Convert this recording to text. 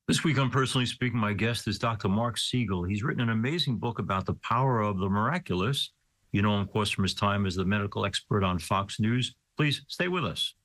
This week on Personally Speaking, my guest is Dr. Mark Siegel. He's written an amazing book about the power of the miraculous. You know him, of course, from his time as the medical expert on Fox News. Please stay with us.